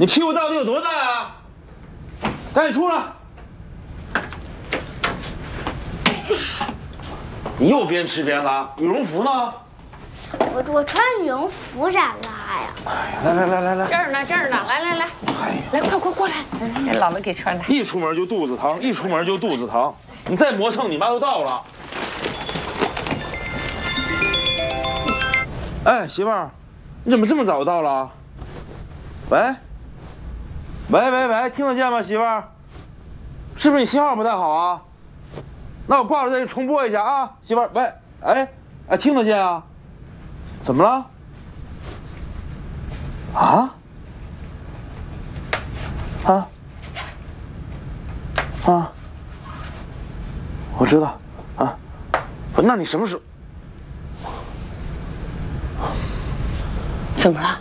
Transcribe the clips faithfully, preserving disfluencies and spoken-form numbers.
你屁股到底有多大啊？赶紧出来！你又边吃边拉，羽绒服呢？ 我我穿羽绒服咋拉呀？ 哎呀，来来来来来， 这儿呢这儿呢，来来来， 哎呀， 来快快过来，给姥姥给穿来。 一出门就肚子疼，一出门就肚子疼，你再磨蹭，你妈就到了。哎，媳妇儿，你怎么这么早到了？喂，喂喂喂，听得见吗，媳妇儿？是不是你信号不太好啊？那我挂了再去重播一下啊，媳妇儿。喂，哎，哎，听得见啊？怎么了？啊？啊？啊？我知道，啊，那你什么时候？ 怎么了？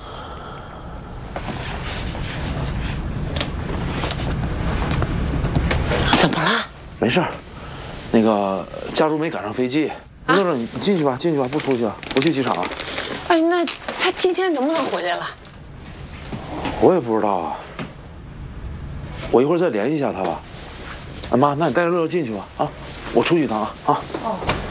怎么了？ 没事儿，那个佳茹没赶上飞机。乐乐，你进去吧，进去吧，不出去了，不去机场了。 哎，那他今天能不能回来了？ 我也不知道啊，我一会儿再联系一下他吧。啊妈，那你带着乐乐进去吧，啊，我出去一趟啊啊。哦。